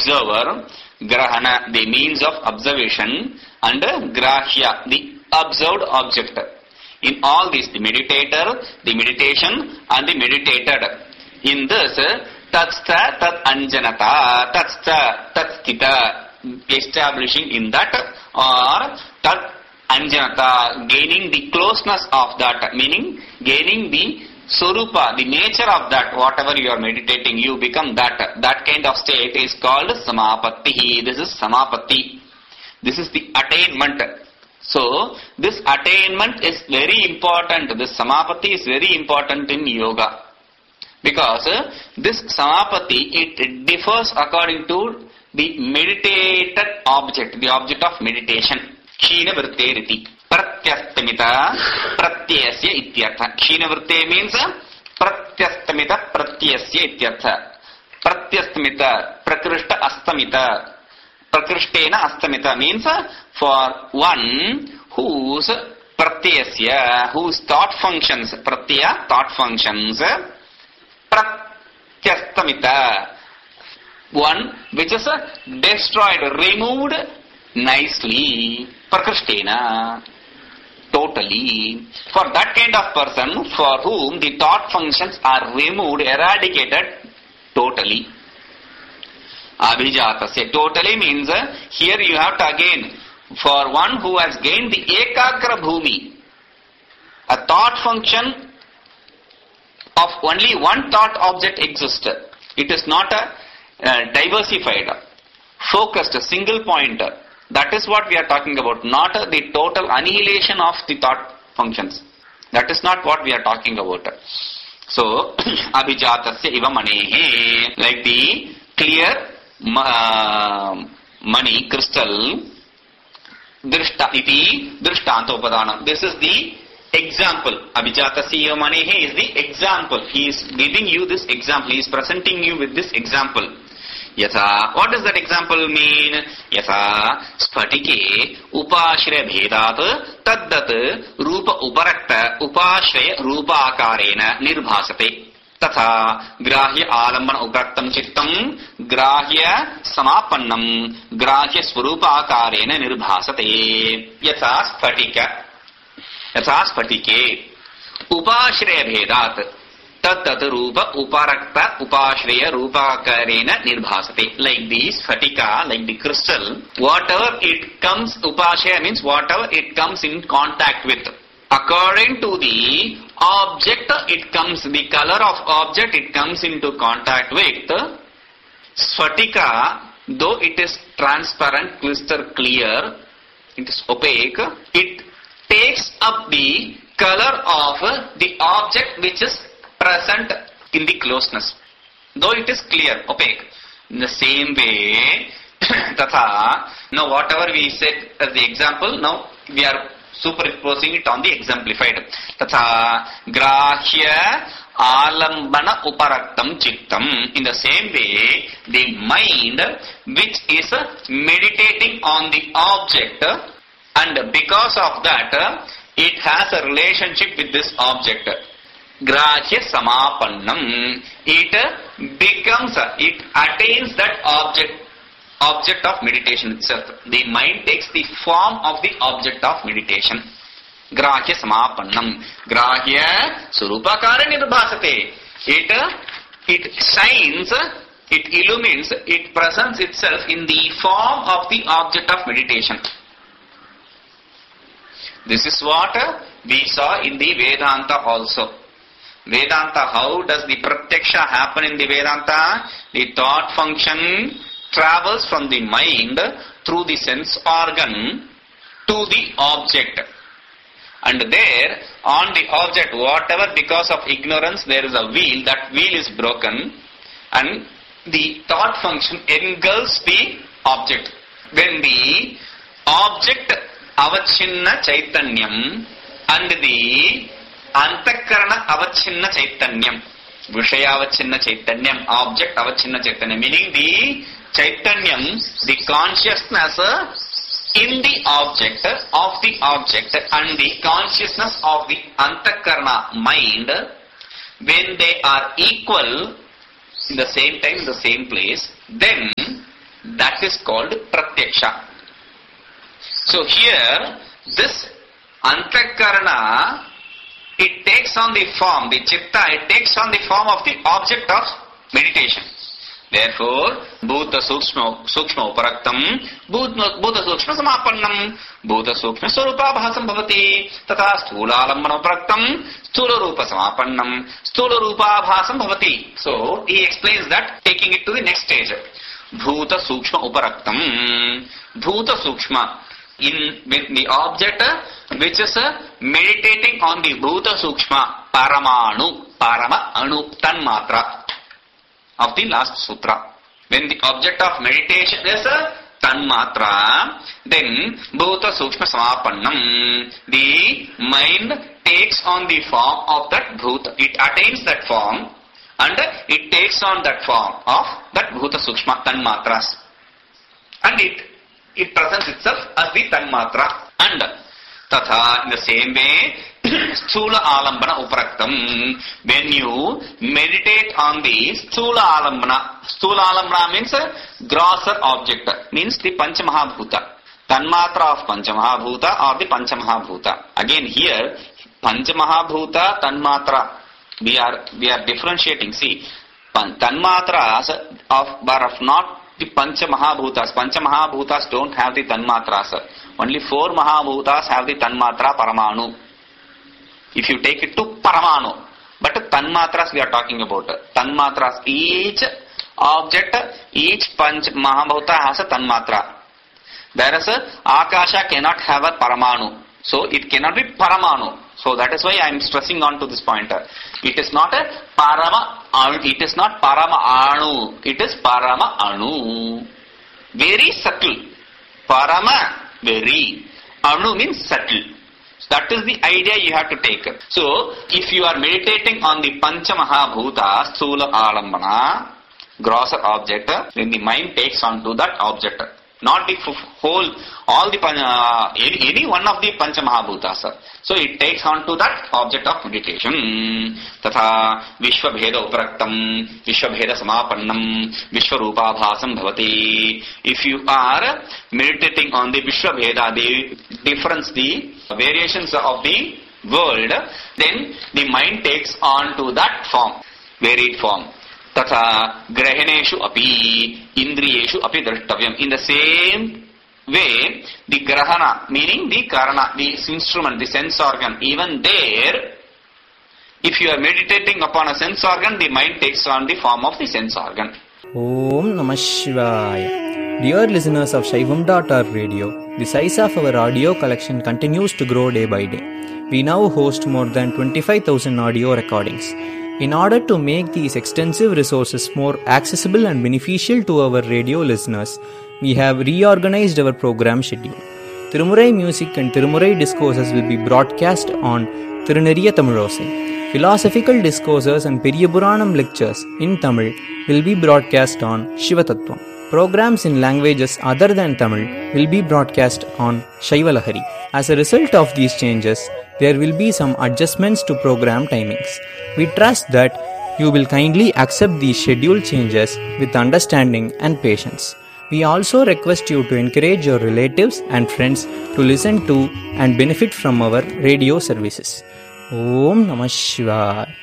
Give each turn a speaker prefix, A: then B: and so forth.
A: observer, grahana, the means of observation, and grahya, the observed object. In all these, the meditator, the meditation, and the meditated. In this, tatstha, tat anjanata, tatstha, tat stita, establishing in that, or tat anjanata, gaining the closeness of that, meaning gaining the Surupa, the nature of that, whatever you are meditating, you become that. That kind of state is called samapatti. This is samapatti. This is the attainment. So, this attainment is very important. This samapatti is very important in yoga. Because this samapatti, it differs according to the meditated object, the object of meditation. Kshina vritteriti. Pratyastamita pratyasya ityartha. Kshina vritte means pratyastamita pratyasya ityartha. Pratyastamita, prakrishta astamita. Prakrishtena astamita means for one whose pratyasya, whose thought functions, pratyaya, thought functions, pratyastamita, one which is destroyed, removed nicely, prakrishtena, totally. For that kind of person for whom the thought functions are removed, eradicated totally. Abhijatasya, totally means here you have to again, for one who has gained the ekagra bhumi, a thought function of only one thought object exists. It is not a diversified, focused, single pointer. That is what we are talking about, not the total annihilation of the thought functions. That is not what we are talking about. So, abhijatasya iva manehe, like the clear money, crystal, drishta iti, drishtanta upadanam. This is the example. Abhijatasya iva manehe is the example. He is giving you this example. He is presenting you with this example. Yatha, what does that example mean? Yatha, sphatike, upashraya bhedat, taddat, rupa uparakta, upashraya rupa akarena, nirbhasate. Tatha, grahya alambana uparaktam chittam, grahya samapannam, grahya swarupa akarena nirbhasate. Yatha, sphatika, yatha sphatike, upashraya bhedat, tat rupa uparakta upashraya rupakarena nirbhasate. Like the sphatika, like the crystal, whatever it comes, upashraya means whatever it comes in contact with. According to the object it comes, the color of object it comes into contact with, sphatika, though it is transparent, crystal clear, it is opaque, it takes up the color of the object which is present in the closeness, though it is clear, opaque. In the same way, tatha, now whatever we said as the example, now we are superimposing it on the exemplified. Tatha, grahya alambana uparaktam chittam. In the same way, the mind which is meditating on the object, and because of that, it has a relationship with this object. Grahya samapannam, it becomes, it attains that object of meditation itself. The mind takes the form of the object of meditation. Grahya samapannam, grahya surupakara nirbhasate. It shines, it illumines, it presents itself in the form of the object of meditation. This is what we saw in the Vedanta also. Vedanta, how does the pratyaksha happen in the Vedanta? The thought function travels from the mind through the sense organ to the object. And there, on the object, whatever because of ignorance there is a wheel, that wheel is broken and the thought function engulfs the object. When the object avachinna chaitanyam and the antakarana avachinna chaitanyam, vishaya avachinna chaitanyam, object avachinna chaitanyam, meaning the chaitanyam, the consciousness in the object of the object and the consciousness of the antakarana mind, when they are equal in the same time, in the same place, then that is called pratyaksha. So here, this antakarana, it takes on the form, the chitta, it takes on the form of the object of meditation. Therefore, bhuta sukshma uparaktam, bhuta sukshma samapannam, bhuta sukshma swarupa bhasam bhavati, tata sthula alambana uparaktam, sthula rupa samapannam, sthula rupa bhasam bhavati. So, he explains that, taking it to the next stage. Bhuta sukshma uparaktam, bhuta sukshma. In the object which is meditating on the bhuta sukshma paramanu, parama anu tanmatra of the last sutra. When the object of meditation is tanmatra, then bhuta sukshma samapannam, the mind takes on the form of that bhuta. It attains that form and it takes on that form of that bhuta sukshma tanmatras, and it presents itself as the tanmatra. And tatha, in the same way, sthula alambana uparaktam, when you meditate on the sthula alambana means grosser object, means the panchamahabhuta, tanmatra of panchamahabhuta or the panchamahabhuta. Again here, panchamahabhuta, tanmatra, we are differentiating. See, tanmatras are not the Pancha Mahabhutas. Pancha Mahabhutas don't have the Tanmatras. Only 4 Mahabhutas have the Tanmatra Paramanu. If you take it to Paramanu. But Tanmatras we are talking about. Tanmatras, each object, each Pancha Mahabhuta has a Tanmatra. Whereas Akasha cannot have a Paramanu. So it cannot be Paramanu. So that is why I am stressing on to this point. It is not a Parama Anu. It is not Parama Anu. It is Parama Anu. Very subtle. Parama, very. Anu means subtle. So that is the idea you have to take. So if you are meditating on the Pancha Mahabhuta, Sthula Alambana, grosser object, then the mind takes on to that object. Not the whole, all the any one of the Pancha Mahabhutas. So it takes on to that object of meditation. Tatha Vishwabheda Uparaktam, Vishwabheda Samapannam, Vishwarupa Bhasam Bhavati. If you are meditating on the Vishwabheda, the difference, the variations of the world, then the mind takes on to that form, varied form. Tatha grahaneshu api indriyeshu api drashtavyam. In the same way, the grahana, meaning the karana, the instrument, the sense organ, even there, if you are meditating upon a sense organ, the mind takes on the form of the sense organ.
B: Om Namah Shivaya. Dear listeners of Shaivam.org radio, the size of our audio collection continues to grow day by day. We now host more than 25,000 audio recordings. In order to make these extensive resources more accessible and beneficial to our radio listeners, we have reorganized our program schedule. Tirumurai music and Tirumurai discourses will be broadcast on Tiruneriya Tamilosai. Philosophical discourses and Periyapuranam lectures in Tamil will be broadcast on Shivatattvam. Programs in languages other than Tamil will be broadcast on Shaivalahari. As a result of these changes, there will be some adjustments to program timings. We trust that you will kindly accept these schedule changes with understanding and patience. We also request you to encourage your relatives and friends to listen to and benefit from our radio services. Om Namah Shivaya.